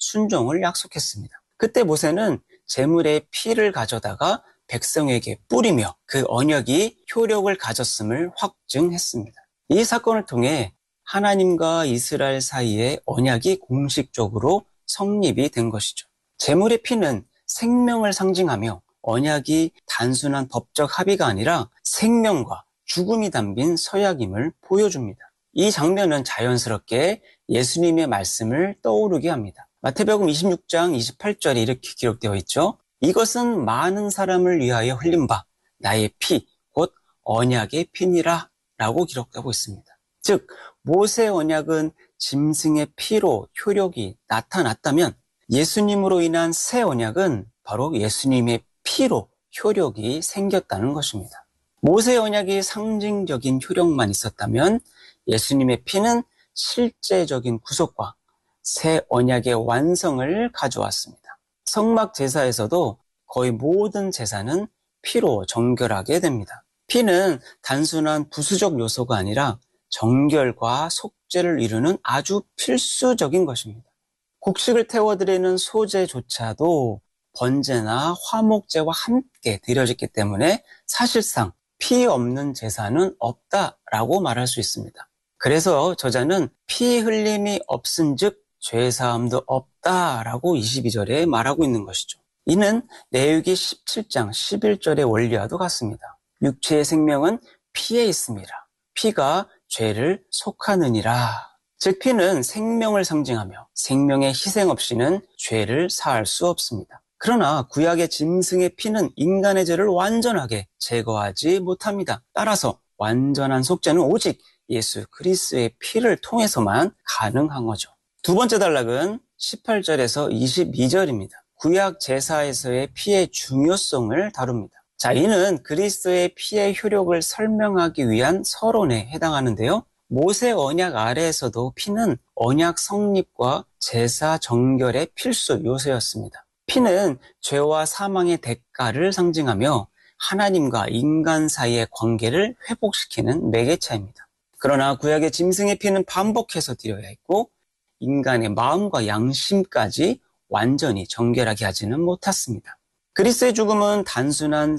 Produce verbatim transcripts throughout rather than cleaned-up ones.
순종을 약속했습니다. 그때 모세는 제물의 피를 가져다가 백성에게 뿌리며 그 언약이 효력을 가졌음을 확증했습니다. 이 사건을 통해 하나님과 이스라엘 사이의 언약이 공식적으로 성립이 된 것이죠. 제물의 피는 생명을 상징하며 언약이 단순한 법적 합의가 아니라 생명과 죽음이 담긴 서약임을 보여줍니다. 이 장면은 자연스럽게 예수님의 말씀을 떠오르게 합니다. 마태복음 이십육 장 이십팔 절에 이렇게 기록되어 있죠. 이것은 많은 사람을 위하여 흘린 바 나의 피, 곧 언약의 피니라 라고 기록하고 있습니다. 즉 모세 언약은 짐승의 피로 효력이 나타났다면 예수님으로 인한 새 언약은 바로 예수님의 피로 효력이 생겼다는 것입니다. 모세 언약이 상징적인 효력만 있었다면 예수님의 피는 실제적인 구속과 새 언약의 완성을 가져왔습니다. 성막 제사에서도 거의 모든 제사는 피로 정결하게 됩니다. 피는 단순한 부수적 요소가 아니라 정결과 속죄를 이루는 아주 필수적인 것입니다. 곡식을 태워드리는 소제조차도 번제나 화목제와 함께 드려졌기 때문에 사실상 피 없는 제사는 없다라고 말할 수 있습니다. 그래서 저자는 피 흘림이 없은즉 죄사함도 없다라고 이십이 절에 말하고 있는 것이죠. 이는 레위기 십칠 장 십일 절의 원리와도 같습니다. 육체의 생명은 피에 있습니다. 피가 죄를 속하느니라. 즉 피는 생명을 상징하며 생명의 희생 없이는 죄를 사할 수 없습니다. 그러나 구약의 짐승의 피는 인간의 죄를 완전하게 제거하지 못합니다. 따라서 완전한 속죄는 오직 예수 그리스도의 피를 통해서만 가능한 거죠. 두 번째 단락은 십팔 절에서 이십이 절입니다. 구약 제사에서의 피의 중요성을 다룹니다. 자, 이는 그리스도의 피의 효력을 설명하기 위한 서론에 해당하는데요. 모세 언약 아래에서도 피는 언약 성립과 제사 정결의 필수 요소였습니다. 피는 죄와 사망의 대가를 상징하며 하나님과 인간 사이의 관계를 회복시키는 매개체입니다. 그러나 구약의 짐승의 피는 반복해서 드려야 했고 인간의 마음과 양심까지 완전히 정결하게 하지는 못했습니다. 그리스도의 죽음은 단순한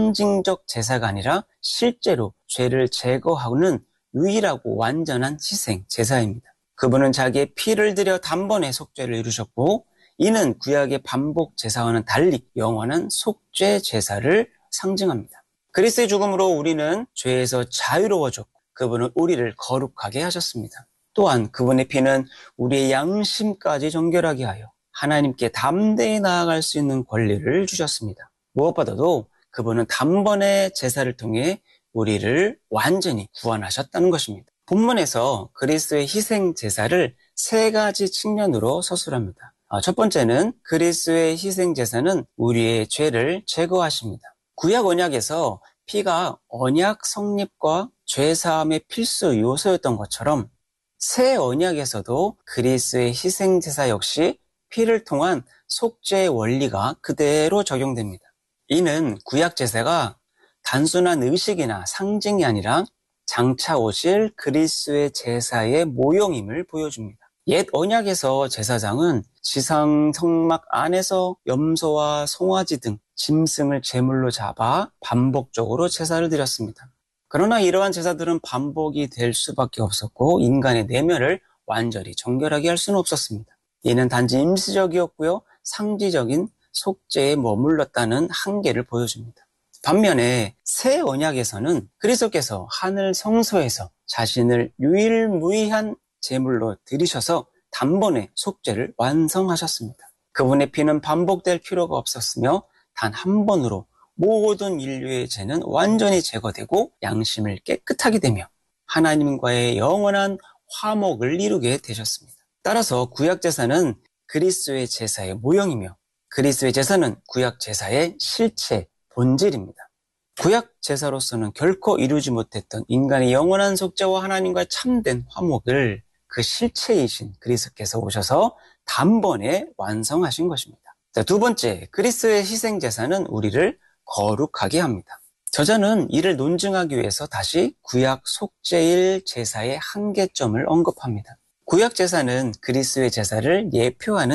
상징적 제사가 아니라 실제로 죄를 제거하는 유일하고 완전한 희생 제사입니다. 그분은 자기의 피를 들여 단번에 속죄를 이루셨고 이는 구약의 반복 제사와는 달리 영원한 속죄 제사를 상징합니다. 그리스도의 죽음으로 우리는 죄에서 자유로워졌고 그분은 우리를 거룩하게 하셨습니다. 또한 그분의 피는 우리의 양심까지 정결하게 하여 하나님께 담대히 나아갈 수 있는 권리를 주셨습니다. 무엇보다도 그분은 단번에 제사를 통해 우리를 완전히 구원하셨다는 것입니다. 본문에서 그리스도의 희생 제사를 세 가지 측면으로 서술합니다. 첫 번째는 그리스도의 희생 제사는 우리의 죄를 제거하십니다. 구약 언약에서 피가 언약 성립과 죄사함의 필수 요소였던 것처럼 새 언약에서도 그리스도의 희생 제사 역시 피를 통한 속죄의 원리가 그대로 적용됩니다. 이는 구약 제사가 단순한 의식이나 상징이 아니라 장차 오실 그리스도의 제사의 모형임을 보여줍니다. 옛 언약에서 제사장은 지상 성막 안에서 염소와 송아지 등 짐승을 제물로 잡아 반복적으로 제사를 드렸습니다. 그러나 이러한 제사들은 반복이 될 수밖에 없었고 인간의 내면을 완전히 정결하게 할 수는 없었습니다. 이는 단지 임시적이었고요. 상지적인 속죄에 머물렀다는 한계를 보여줍니다. 반면에 새 언약에서는 그리스도께서 하늘 성소에서 자신을 유일무이한 제물로 드리셔서 단번에 속죄를 완성하셨습니다. 그분의 피는 반복될 필요가 없었으며 단 한 번으로 모든 인류의 죄는 완전히 제거되고 양심을 깨끗하게 되며 하나님과의 영원한 화목을 이루게 되셨습니다. 따라서 구약 제사는 그리스도의 제사의 모형이며 그리스도의 제사는 구약 제사의 실체, 본질입니다. 구약 제사로서는 결코 이루지 못했던 인간의 영원한 속죄와 하나님과의 참된 화목을 그 실체이신 그리스도께서 오셔서 단번에 완성하신 것입니다. 자, 두 번째, 그리스도의 희생 제사는 우리를 거룩하게 합니다. 저자는 이를 논증하기 위해서 다시 구약 속죄일 제사의 한계점을 언급합니다. 구약 제사는 그리스도의 제사를 예표하는